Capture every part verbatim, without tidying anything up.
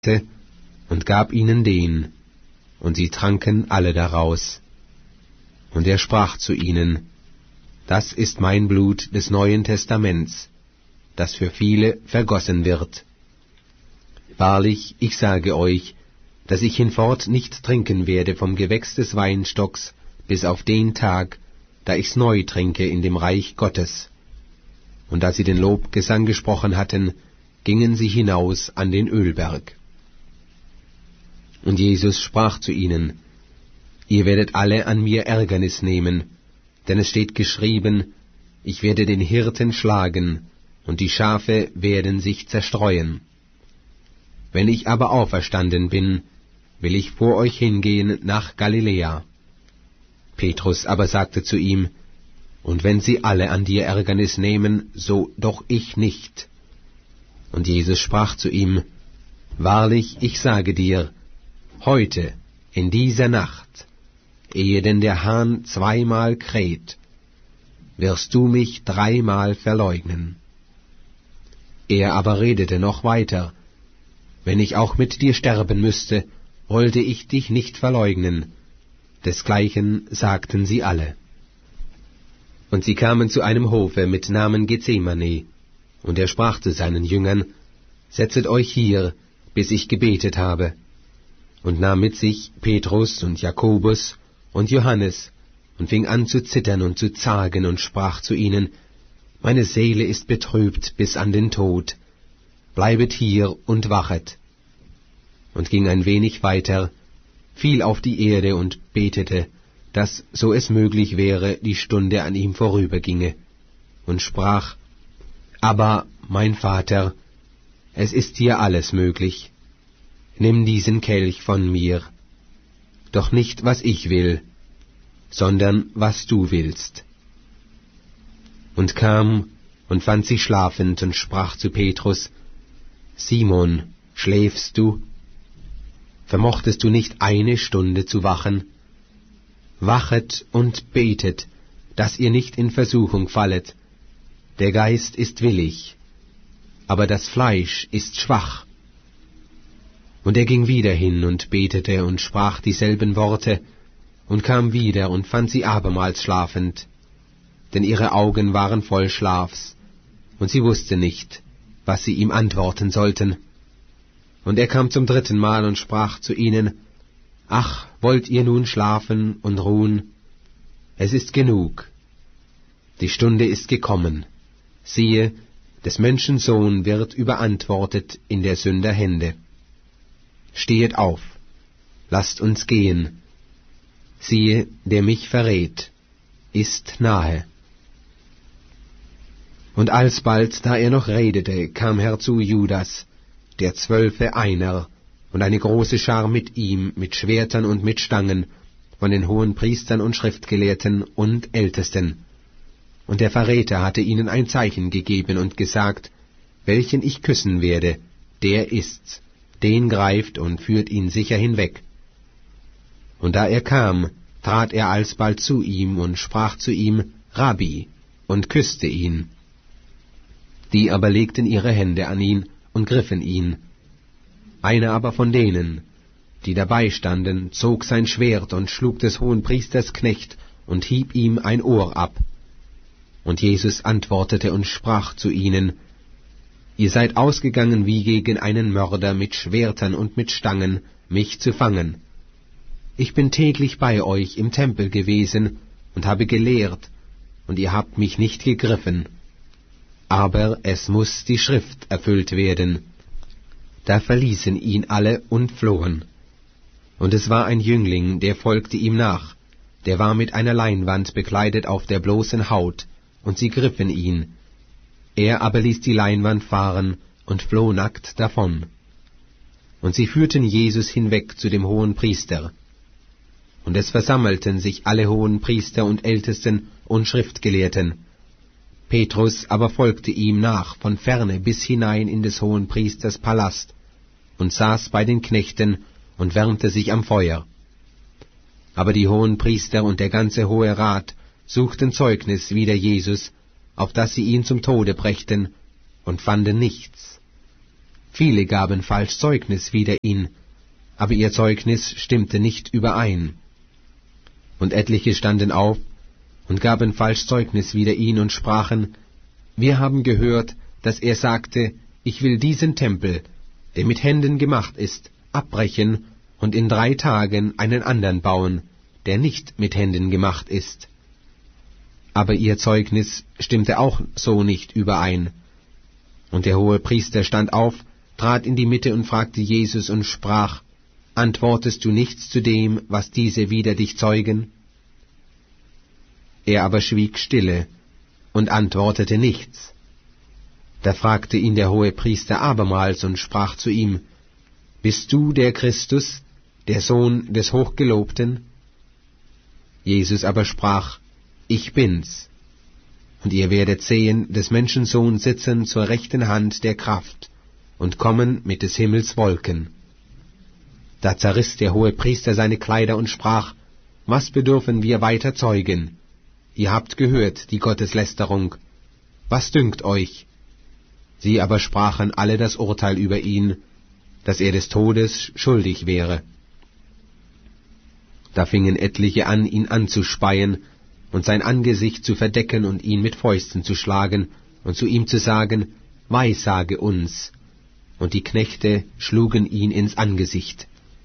und gab ihnen den, und sie tranken alle daraus. Und er sprach zu ihnen, das ist mein Blut des Neuen Testaments, das für viele vergossen wird. Wahrlich, ich sage euch, dass ich hinfort nicht trinken werde vom Gewächs des Weinstocks, bis auf den Tag, da ich's neu trinke in dem Reich Gottes. Und da sie den Lobgesang gesprochen hatten, gingen sie hinaus an den Ölberg. Und Jesus sprach zu ihnen, ihr werdet alle an mir Ärgernis nehmen, denn es steht geschrieben, ich werde den Hirten schlagen, und die Schafe werden sich zerstreuen. Wenn ich aber auferstanden bin, will ich vor euch hingehen nach Galiläa. Petrus aber sagte zu ihm, und wenn sie alle an dir Ärgernis nehmen, so doch ich nicht. Und Jesus sprach zu ihm, wahrlich, ich sage dir, heute, in dieser Nacht, ehe denn der Hahn zweimal kräht, wirst du mich dreimal verleugnen. Er aber redete noch weiter, wenn ich auch mit dir sterben müsste, wollte ich dich nicht verleugnen. Desgleichen sagten sie alle. Und sie kamen zu einem Hofe mit Namen Gethsemane, und er sprach zu seinen Jüngern, setzet euch hier, bis ich gebetet habe, und nahm mit sich Petrus und Jakobus und Johannes, und fing an zu zittern und zu zagen, und sprach zu ihnen, meine Seele ist betrübt bis an den Tod, bleibet hier und wachet. Und ging ein wenig weiter, fiel auf die Erde und betete, dass, so es möglich wäre, die Stunde an ihm vorüberginge, und sprach, aber, mein Vater, es ist dir alles möglich, nimm diesen Kelch von mir, doch nicht, was ich will, sondern was du willst. Und kam und fand sie schlafend und sprach zu Petrus, Simon, schläfst du? Vermochtest du nicht eine Stunde zu wachen? Wachet und betet, dass ihr nicht in Versuchung fallet. Der Geist ist willig, aber das Fleisch ist schwach. Und er ging wieder hin und betete und sprach dieselben Worte, und kam wieder und fand sie abermals schlafend, denn ihre Augen waren voll Schlafs, und sie wusste nicht, was sie ihm antworten sollten. Und er kam zum dritten Mal und sprach zu ihnen, ach, wollt ihr nun schlafen und ruhen? Es ist genug. Die Stunde ist gekommen. Siehe, des Menschen Sohn wird überantwortet in der Sünder Hände. Stehet auf, lasst uns gehen. Siehe, der mich verrät, ist nahe. Und alsbald, da er noch redete, kam herzu Judas, der Zwölfe einer, und eine große Schar mit ihm, mit Schwertern und mit Stangen, von den hohen Priestern und Schriftgelehrten und Ältesten. Und der Verräter hatte ihnen ein Zeichen gegeben und gesagt, welchen ich küssen werde, der ist's, den greift und führt ihn sicher hinweg. Und da er kam, trat er alsbald zu ihm und sprach zu ihm, Rabbi, und küsste ihn. Die aber legten ihre Hände an ihn und griffen ihn. Einer aber von denen, die dabei standen, zog sein Schwert und schlug des Hohenpriesters Knecht und hieb ihm ein Ohr ab. Und Jesus antwortete und sprach zu ihnen, ihr seid ausgegangen wie gegen einen Mörder mit Schwertern und mit Stangen, mich zu fangen. Ich bin täglich bei euch im Tempel gewesen und habe gelehrt, und ihr habt mich nicht gegriffen. Aber es muß die Schrift erfüllt werden. Da verließen ihn alle und flohen. Und es war ein Jüngling, der folgte ihm nach, der war mit einer Leinwand bekleidet auf der bloßen Haut, und sie griffen ihn. Er aber ließ die Leinwand fahren und floh nackt davon. Und sie führten Jesus hinweg zu dem Hohenpriester. Und es versammelten sich alle Hohenpriester und Ältesten und Schriftgelehrten. Petrus aber folgte ihm nach von ferne bis hinein in des Hohenpriesters Palast und saß bei den Knechten und wärmte sich am Feuer. Aber die Hohenpriester und der ganze Hohe Rat suchten Zeugnis wider Jesus, auf dass sie ihn zum Tode brächten, und fanden nichts. Viele gaben falsch Zeugnis wider ihn, aber ihr Zeugnis stimmte nicht überein. Und etliche standen auf und gaben falsch Zeugnis wider ihn und sprachen, wir haben gehört, dass er sagte, ich will diesen Tempel, der mit Händen gemacht ist, abbrechen und in drei Tagen einen andern bauen, der nicht mit Händen gemacht ist. Aber ihr Zeugnis stimmte auch so nicht überein. Und der Hohepriester stand auf, trat in die Mitte und fragte Jesus und sprach, antwortest du nichts zu dem, was diese wider dich zeugen? Er aber schwieg stille und antwortete nichts. Da fragte ihn der Hohepriester abermals und sprach zu ihm, bist du der Christus, der Sohn des Hochgelobten? Jesus aber sprach, ich bin's. Und ihr werdet sehen, des Menschensohn sitzen zur rechten Hand der Kraft und kommen mit des Himmels Wolken. Da zerriss der Hohepriester seine Kleider und sprach, was bedürfen wir weiter zeugen? Ihr habt gehört die Gotteslästerung. Was dünkt euch? Sie aber sprachen alle das Urteil über ihn, dass er des Todes schuldig wäre. Da fingen etliche an, ihn anzuspeien und sein Angesicht zu verdecken und ihn mit Fäusten zu schlagen und zu ihm zu sagen, weissage uns. Und die Knechte schlugen ihn ins Angesicht.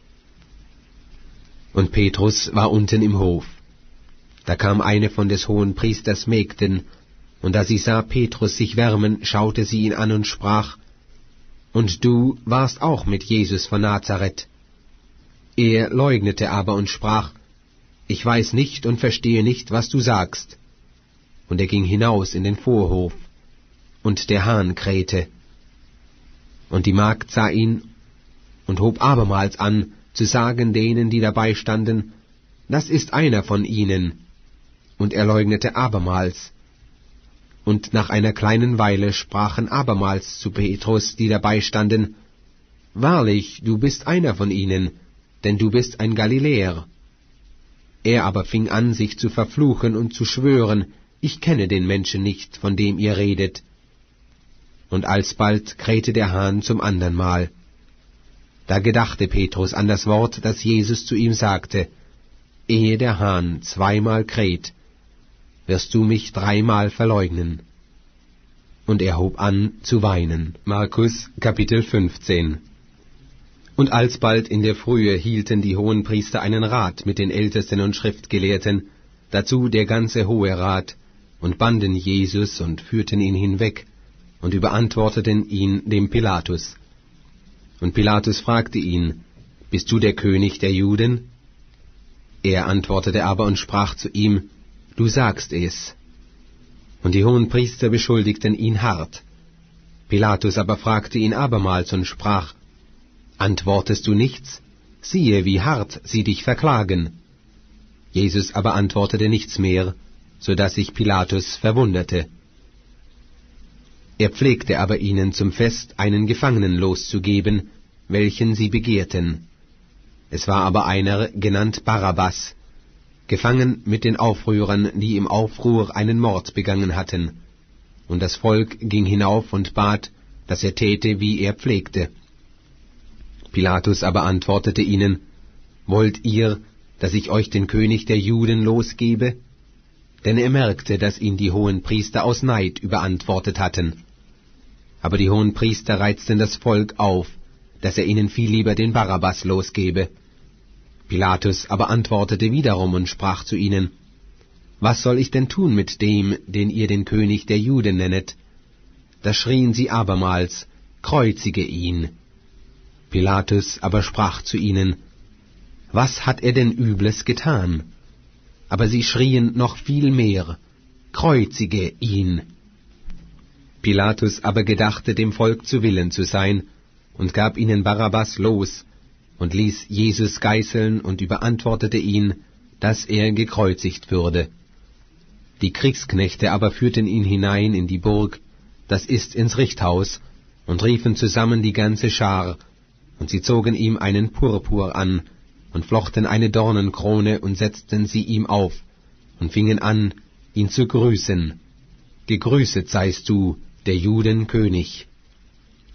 Und Petrus war unten im Hof. Da kam eine von des Hohenpriesters Mägden, und da sie sah Petrus sich wärmen, schaute sie ihn an und sprach, und du warst auch mit Jesus von Nazareth. Er leugnete aber und sprach, ich weiß nicht und verstehe nicht, was du sagst. Und er ging hinaus in den Vorhof, und der Hahn krähte. Und die Magd sah ihn und hob abermals an, zu sagen denen, die dabei standen, das ist einer von ihnen. Und er leugnete abermals. Und nach einer kleinen Weile sprachen abermals zu Petrus, die dabei standen, wahrlich, du bist einer von ihnen, denn du bist ein Galiläer. Er aber fing an, sich zu verfluchen und zu schwören, ich kenne den Menschen nicht, von dem ihr redet. Und alsbald krähte der Hahn zum andern Mal. Da gedachte Petrus an das Wort, das Jesus zu ihm sagte, ehe der Hahn zweimal kräht, wirst du mich dreimal verleugnen. Und er hob an zu weinen. Markus Kapitel fünfzehn. Und alsbald in der Frühe hielten die Hohenpriester einen Rat mit den Ältesten und Schriftgelehrten, dazu der ganze Hohe Rat, und banden Jesus und führten ihn hinweg und überantworteten ihn dem Pilatus. Und Pilatus fragte ihn, bist du der König der Juden? Er antwortete aber und sprach zu ihm, du sagst es. Und die Hohenpriester beschuldigten ihn hart. Pilatus aber fragte ihn abermals und sprach, antwortest du nichts? Siehe, wie hart sie dich verklagen. Jesus aber antwortete nichts mehr, so daß sich Pilatus verwunderte. Er pflegte aber ihnen zum Fest einen Gefangenen loszugeben, welchen sie begehrten. Es war aber einer, genannt Barabbas, gefangen mit den Aufrührern, die im Aufruhr einen Mord begangen hatten. Und das Volk ging hinauf und bat, dass er täte, wie er pflegte. Pilatus aber antwortete ihnen, wollt ihr, dass ich euch den König der Juden losgebe? Denn er merkte, dass ihn die Hohenpriester aus Neid überantwortet hatten. Aber die Hohenpriester reizten das Volk auf, dass er ihnen viel lieber den Barabbas losgebe. Pilatus aber antwortete wiederum und sprach zu ihnen, was soll ich denn tun mit dem, den ihr den König der Juden nennet? Da schrien sie abermals, kreuzige ihn. Pilatus aber sprach zu ihnen, was hat er denn Übles getan? Aber sie schrien noch viel mehr, kreuzige ihn. Pilatus aber gedachte, dem Volk zu Willen zu sein, und gab ihnen Barabbas los, und ließ Jesus geißeln und überantwortete ihn, dass er gekreuzigt würde. Die Kriegsknechte aber führten ihn hinein in die Burg, das ist ins Richthaus, und riefen zusammen die ganze Schar, und sie zogen ihm einen Purpur an, und flochten eine Dornenkrone und setzten sie ihm auf, und fingen an, ihn zu grüßen. Gegrüßet seist du, der Juden König.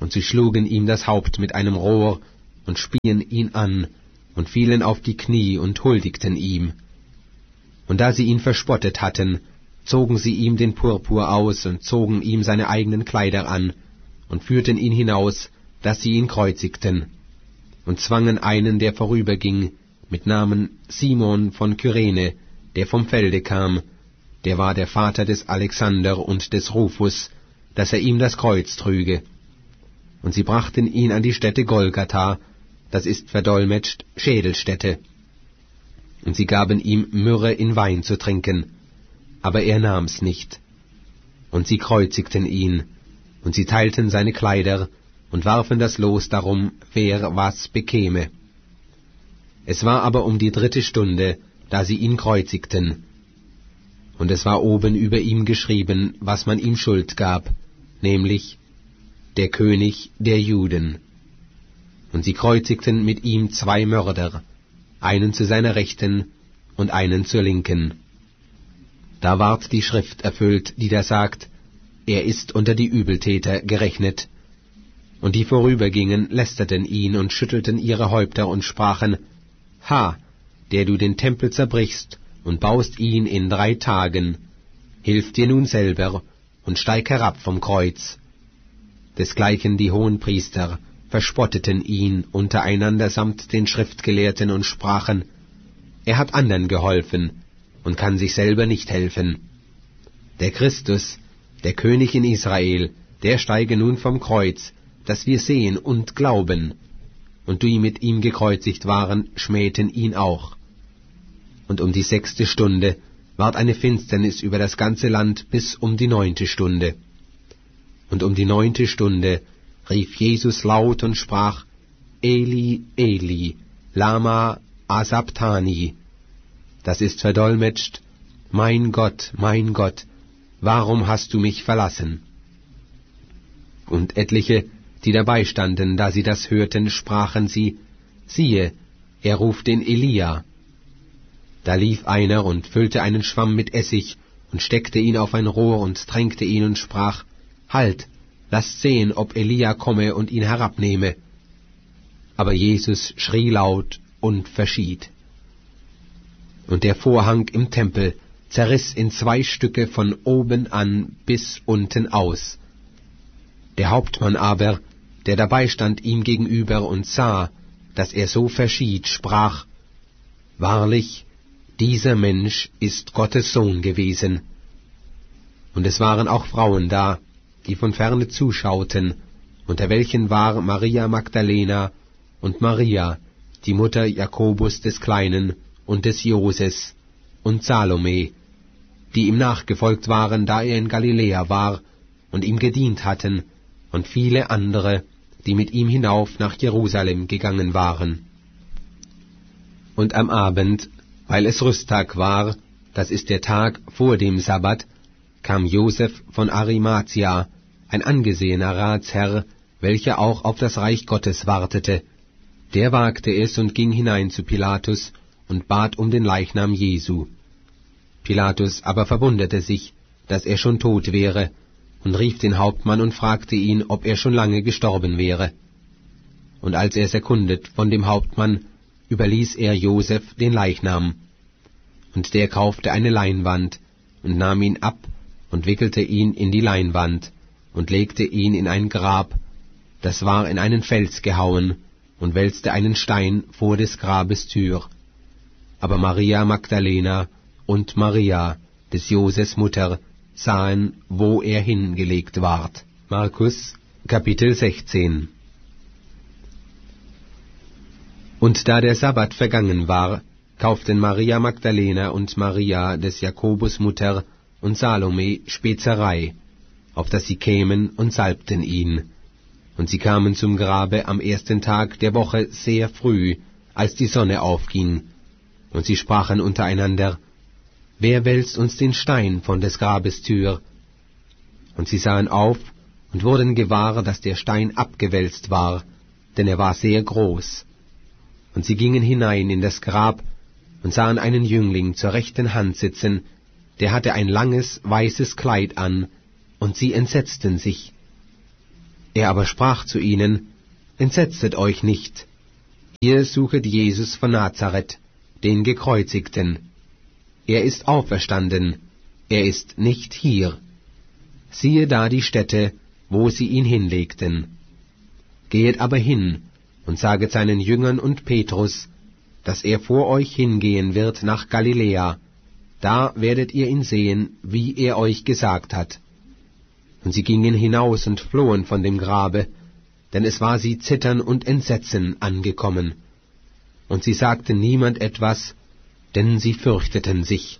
und sie schlugen ihm das Haupt mit einem Rohr und spien ihn an und fielen auf die Knie und huldigten ihm. Und da sie ihn verspottet hatten, zogen sie ihm den Purpur aus und zogen ihm seine eigenen Kleider an und führten ihn hinaus, dass sie ihn kreuzigten, und zwangen einen, der vorüberging, mit Namen Simon von Kyrene, der vom Felde kam, der war der Vater des Alexander und des Rufus, dass er ihm das Kreuz trüge. Und sie brachten ihn an die Stätte Golgatha, das ist verdolmetscht Schädelstätte. Und sie gaben ihm Myrrhe in Wein zu trinken, aber er nahm's nicht. Und sie kreuzigten ihn, und sie teilten seine Kleider, und warfen das Los darum, wer was bekäme. Es war aber um die dritte Stunde, da sie ihn kreuzigten. Und es war oben über ihm geschrieben, was man ihm Schuld gab, nämlich der König der Juden. Und sie kreuzigten mit ihm zwei Mörder, einen zu seiner Rechten und einen zur Linken. Da ward die Schrift erfüllt, die da sagt, er ist unter die Übeltäter gerechnet. Und die vorübergingen, lästerten ihn und schüttelten ihre Häupter und sprachen, Ha, der du den Tempel zerbrichst und baust ihn in drei Tagen, hilf dir nun selber und steig herab vom Kreuz. Desgleichen die Hohenpriester verspotteten ihn untereinander samt den Schriftgelehrten und sprachen, er hat andern geholfen und kann sich selber nicht helfen. Der Christus, der König in Israel, der steige nun vom Kreuz, dass wir sehen und glauben. Und die mit ihm gekreuzigt waren, schmähten ihn auch. Und um die sechste Stunde ward eine Finsternis über das ganze Land bis um die neunte Stunde. Und um die neunte Stunde rief Jesus laut und sprach, Eli, Eli, lama asabthani. Das ist verdolmetscht, mein Gott, mein Gott, warum hast du mich verlassen? Und etliche, die dabei standen, da sie das hörten, sprachen sie, siehe, er ruft den Elia. Da lief einer und füllte einen Schwamm mit Essig und steckte ihn auf ein Rohr und tränkte ihn und sprach, Halt, lasst sehen, ob Elia komme und ihn herabnehme. Aber Jesus schrie laut und verschied. Und der Vorhang im Tempel zerriss in zwei Stücke von oben an bis unten aus. Der Hauptmann aber, der dabei stand ihm gegenüber und sah, dass er so verschied, sprach, Wahrlich, dieser Mensch ist Gottes Sohn gewesen. Und es waren auch Frauen da, die von ferne zuschauten, unter welchen war Maria Magdalena und Maria, die Mutter Jakobus des Kleinen und des Joses, und Salome, die ihm nachgefolgt waren, da er in Galiläa war, und ihm gedient hatten, und viele andere, die mit ihm hinauf nach Jerusalem gegangen waren. Und am Abend, weil es Rüsttag war, das ist der Tag vor dem Sabbat, kam Joseph von Arimathia, ein angesehener Ratsherr, welcher auch auf das Reich Gottes wartete. Der wagte es und ging hinein zu Pilatus und bat um den Leichnam Jesu. Pilatus aber verwunderte sich, dass er schon tot wäre, und rief den Hauptmann und fragte ihn, ob er schon lange gestorben wäre. Und als er es erkundet von dem Hauptmann, überließ er Joseph den Leichnam. Und der kaufte eine Leinwand und nahm ihn ab und wickelte ihn in die Leinwand und legte ihn in ein Grab, das war in einen Fels gehauen, und wälzte einen Stein vor des Grabes Tür. Aber Maria Magdalena und Maria, des Joses Mutter, sahen, wo er hingelegt ward. Markus, Kapitel sechzehn. Und da der Sabbat vergangen war, kauften Maria Magdalena und Maria des Jakobus Mutter und Salome Spezerei, auf dass sie kämen und salbten ihn. Und sie kamen zum Grabe am ersten Tag der Woche sehr früh, als die Sonne aufging. Und sie sprachen untereinander, Wer wälzt uns den Stein von des Grabes Tür? Und sie sahen auf und wurden gewahr, dass der Stein abgewälzt war, denn er war sehr groß. Und sie gingen hinein in das Grab und sahen einen Jüngling zur rechten Hand sitzen, der hatte ein langes, weißes Kleid an, und sie entsetzten sich. Er aber sprach zu ihnen, Entsetzet euch nicht, ihr suchet Jesus von Nazareth, den Gekreuzigten. Er ist auferstanden, er ist nicht hier. Siehe da die Stätte, wo sie ihn hinlegten. Gehet aber hin und saget seinen Jüngern und Petrus, dass er vor euch hingehen wird nach Galiläa, da werdet ihr ihn sehen, wie er euch gesagt hat. Und sie gingen hinaus und flohen von dem Grabe, denn es war sie Zittern und Entsetzen angekommen. Und sie sagten niemand etwas, denn sie fürchteten sich.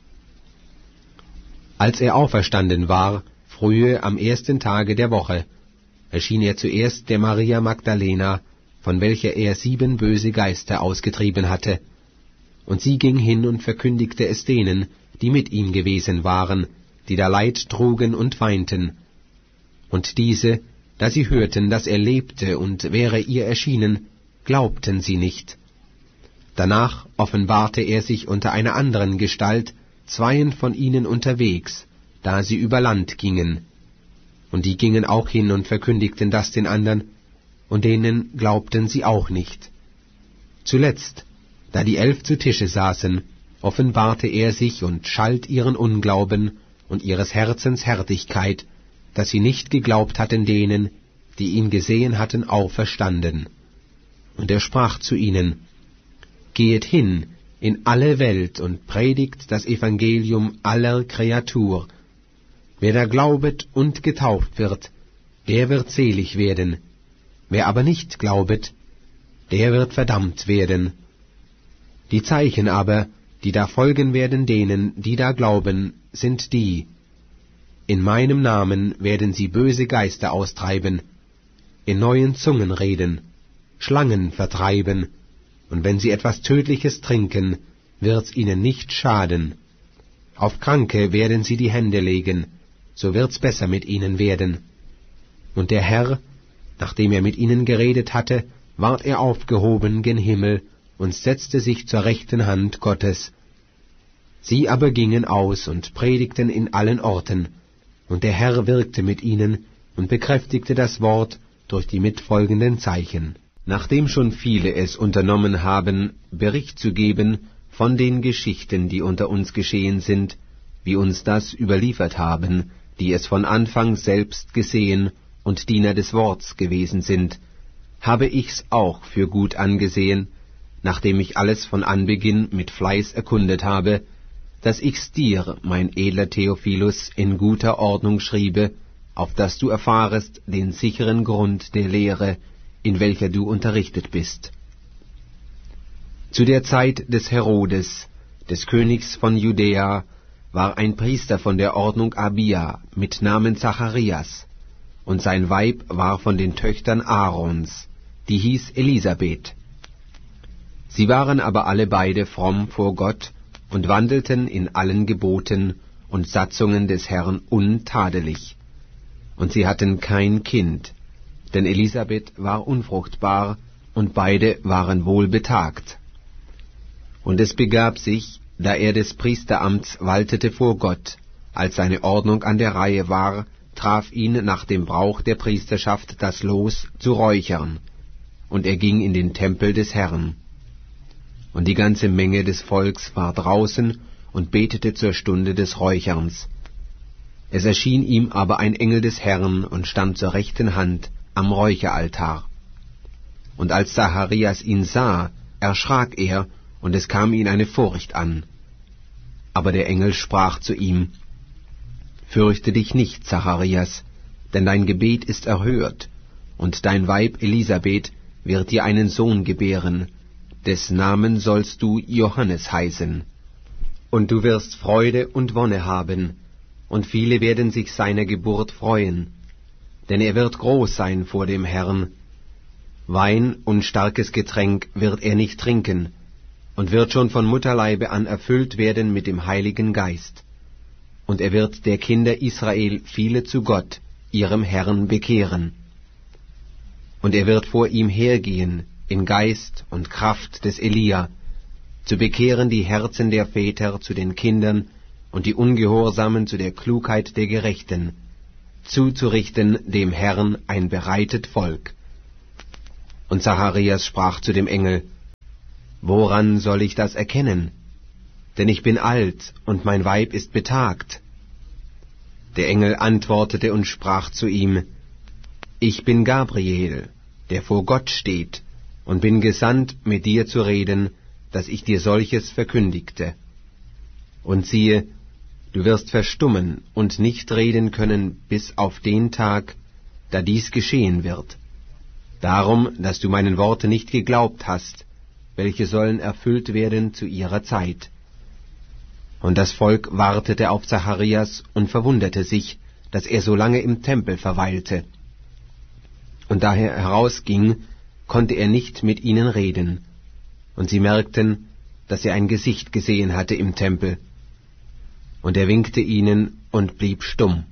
Als er auferstanden war, frühe am ersten Tage der Woche, erschien er zuerst der Maria Magdalena, von welcher er sieben böse Geister ausgetrieben hatte. Und sie ging hin und verkündigte es denen, die mit ihm gewesen waren, die da Leid trugen und weinten. Und diese, da sie hörten, dass er lebte und wäre ihr erschienen, glaubten sie nicht. Danach offenbarte er sich unter einer anderen Gestalt, zweien von ihnen unterwegs, da sie über Land gingen. Und die gingen auch hin und verkündigten das den andern, und denen glaubten sie auch nicht. Zuletzt, da die Elf zu Tische saßen, offenbarte er sich und schalt ihren Unglauben und ihres Herzens Härtigkeit, dass sie nicht geglaubt hatten denen, die ihn gesehen hatten, auferstanden. Und er sprach zu ihnen, Gehet hin in alle Welt und predigt das Evangelium aller Kreatur. Wer da glaubet und getauft wird, der wird selig werden. Wer aber nicht glaubet, der wird verdammt werden. Die Zeichen aber, die da folgen werden denen, die da glauben, sind die: In meinem Namen werden sie böse Geister austreiben, in neuen Zungen reden, Schlangen vertreiben, und wenn sie etwas Tödliches trinken, wird's ihnen nicht schaden. Auf Kranke werden sie die Hände legen, so wird's besser mit ihnen werden. Und der Herr, nachdem er mit ihnen geredet hatte, ward er aufgehoben gen Himmel und setzte sich zur rechten Hand Gottes. Sie aber gingen aus und predigten in allen Orten, und der Herr wirkte mit ihnen und bekräftigte das Wort durch die mitfolgenden Zeichen. Nachdem schon viele es unternommen haben, Bericht zu geben von den Geschichten, die unter uns geschehen sind, wie uns das überliefert haben, die es von Anfang selbst gesehen und Diener des Worts gewesen sind, habe ich's auch für gut angesehen, nachdem ich alles von Anbeginn mit Fleiß erkundet habe, dass ich's dir, mein edler Theophilus, in guter Ordnung schriebe, auf dass du erfahrest den sicheren Grund der Lehre, in welcher du unterrichtet bist. Zu der Zeit des Herodes, des Königs von Judäa, war ein Priester von der Ordnung Abia mit Namen Zacharias, und sein Weib war von den Töchtern Aarons, die hieß Elisabeth. Sie waren aber alle beide fromm vor Gott und wandelten in allen Geboten und Satzungen des Herrn untadelig. Und sie hatten kein Kind, denn Elisabeth war unfruchtbar, und beide waren wohlbetagt. Und es begab sich, da er des Priesteramts waltete vor Gott, als seine Ordnung an der Reihe war, traf ihn nach dem Brauch der Priesterschaft das Los zu räuchern, und er ging in den Tempel des Herrn. Und die ganze Menge des Volks war draußen und betete zur Stunde des Räucherns. Es erschien ihm aber ein Engel des Herrn und stand zur rechten Hand am Räucheraltar. Und als Zacharias ihn sah, erschrak er, und es kam ihn eine Furcht an. Aber der Engel sprach zu ihm, Fürchte dich nicht, Zacharias, denn dein Gebet ist erhört, und dein Weib Elisabeth wird dir einen Sohn gebären, des Namen sollst du Johannes heißen. Und du wirst Freude und Wonne haben, und viele werden sich seiner Geburt freuen, denn er wird groß sein vor dem Herrn. Wein und starkes Getränk wird er nicht trinken, und wird schon von Mutterleibe an erfüllt werden mit dem Heiligen Geist. Und er wird der Kinder Israel viele zu Gott, ihrem Herrn, bekehren. Und er wird vor ihm hergehen, in Geist und Kraft des Elia, zu bekehren die Herzen der Väter zu den Kindern und die Ungehorsamen zu der Klugheit der Gerechten, zuzurichten dem Herrn ein bereitet Volk. Und Zacharias sprach zu dem Engel, »Woran soll ich das erkennen? Denn ich bin alt, und mein Weib ist betagt.« Der Engel antwortete und sprach zu ihm, »Ich bin Gabriel, der vor Gott steht, und bin gesandt, mit dir zu reden, dass ich dir solches verkündigte. Und siehe, du wirst verstummen und nicht reden können bis auf den Tag, da dies geschehen wird. Darum, dass du meinen Worten nicht geglaubt hast, welche sollen erfüllt werden zu ihrer Zeit.« Und das Volk wartete auf Zacharias und verwunderte sich, dass er so lange im Tempel verweilte. Und da er herausging, konnte er nicht mit ihnen reden. Und sie merkten, dass er ein Gesicht gesehen hatte im Tempel. Und er winkte ihnen und blieb stumm.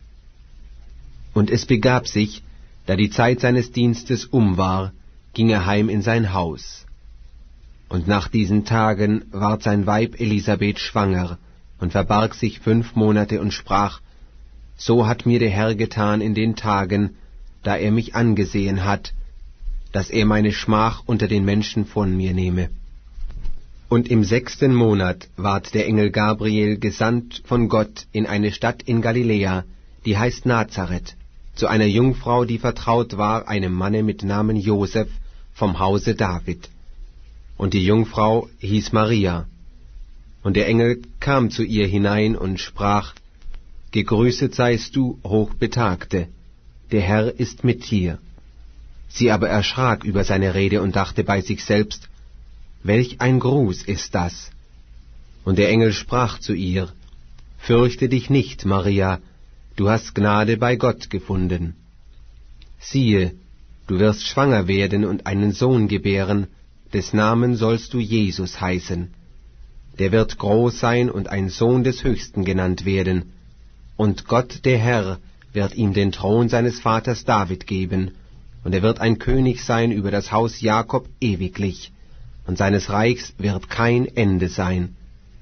Und es begab sich, da die Zeit seines Dienstes um war, ging er heim in sein Haus. Und nach diesen Tagen ward sein Weib Elisabeth schwanger und verbarg sich fünf Monate und sprach, »So hat mir der Herr getan in den Tagen, da er mich angesehen hat, dass er meine Schmach unter den Menschen von mir nehme.« Und im sechsten Monat ward der Engel Gabriel gesandt von Gott in eine Stadt in Galiläa, die heißt Nazareth, zu einer Jungfrau, die vertraut war einem Manne mit Namen Joseph vom Hause David. Und die Jungfrau hieß Maria. Und der Engel kam zu ihr hinein und sprach, »Gegrüßet seist du, Hochbetagte, der Herr ist mit dir.« Sie aber erschrak über seine Rede und dachte bei sich selbst, »Welch ein Gruß ist das?« Und der Engel sprach zu ihr, »Fürchte dich nicht, Maria, du hast Gnade bei Gott gefunden. Siehe, du wirst schwanger werden und einen Sohn gebären, des Namen sollst du Jesus heißen. Der wird groß sein und ein Sohn des Höchsten genannt werden. Und Gott, der Herr, wird ihm den Thron seines Vaters David geben, und er wird ein König sein über das Haus Jakob ewiglich, und seines Reichs wird kein Ende sein.«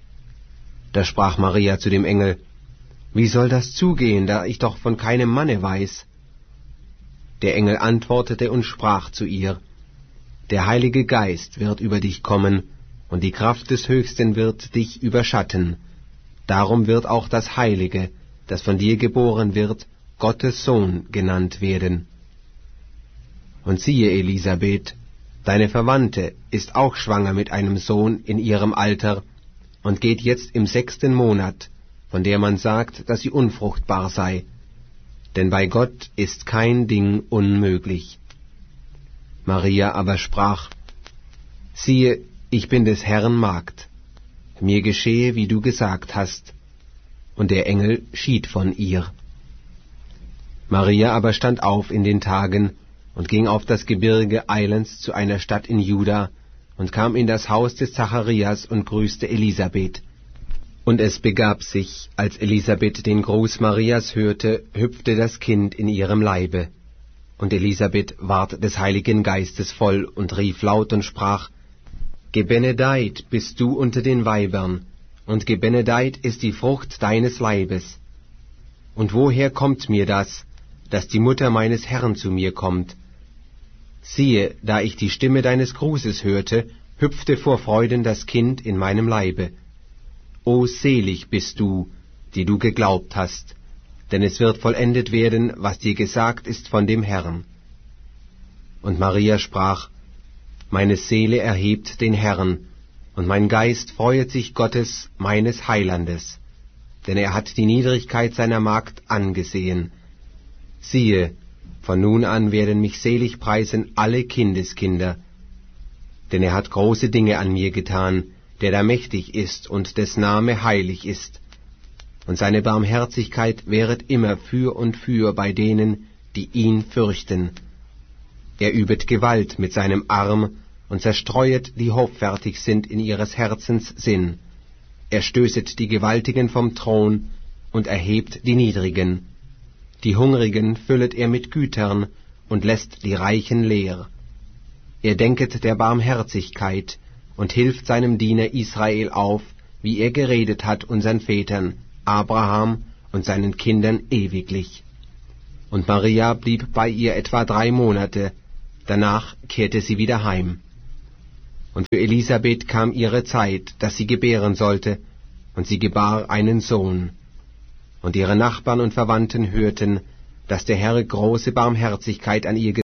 Da sprach Maria zu dem Engel, »Wie soll das zugehen, da ich doch von keinem Manne weiß?« Der Engel antwortete und sprach zu ihr, »Der Heilige Geist wird über dich kommen, und die Kraft des Höchsten wird dich überschatten. Darum wird auch das Heilige, das von dir geboren wird, Gottes Sohn genannt werden. Und siehe, Elisabeth, deine Verwandte ist auch schwanger mit einem Sohn in ihrem Alter und geht jetzt im sechsten Monat, von der man sagt, dass sie unfruchtbar sei. Denn bei Gott ist kein Ding unmöglich.« Maria aber sprach, »Siehe, ich bin des Herrn Magd. Mir geschehe, wie du gesagt hast.« Und der Engel schied von ihr. Maria aber stand auf in den Tagen und ging auf das Gebirge eilends zu einer Stadt in Juda und kam in das Haus des Zacharias und grüßte Elisabeth. Und es begab sich, als Elisabeth den Gruß Marias hörte, hüpfte das Kind in ihrem Leibe. Und Elisabeth ward des Heiligen Geistes voll und rief laut und sprach, »Gebenedeit bist du unter den Weibern, und gebenedeit ist die Frucht deines Leibes. Und woher kommt mir das, dass die Mutter meines Herrn zu mir kommt? Siehe, da ich die Stimme deines Grußes hörte, hüpfte vor Freuden das Kind in meinem Leibe. O selig bist du, die du geglaubt hast, denn es wird vollendet werden, was dir gesagt ist von dem Herrn.« Und Maria sprach, »Meine Seele erhebt den Herrn, und mein Geist freuet sich Gottes, meines Heilandes, denn er hat die Niedrigkeit seiner Magd angesehen. Siehe, von nun an werden mich selig preisen alle Kindeskinder, denn er hat große Dinge an mir getan, der da mächtig ist und des Name heilig ist. Und seine Barmherzigkeit wäret immer für und für bei denen, die ihn fürchten. Er übet Gewalt mit seinem Arm und zerstreuet, die hoffärtig sind in ihres Herzens Sinn. Er stößet die Gewaltigen vom Thron und erhebt die Niedrigen. Die Hungrigen füllet er mit Gütern und lässt die Reichen leer. Er denket der Barmherzigkeit und hilft seinem Diener Israel auf, wie er geredet hat unseren Vätern, Abraham und seinen Kindern ewiglich. Und Maria blieb bei ihr etwa drei Monate, danach kehrte sie wieder heim. Und für Elisabeth kam ihre Zeit, dass sie gebären sollte, und sie gebar einen Sohn. Und ihre Nachbarn und Verwandten hörten, dass der Herr große Barmherzigkeit an ihr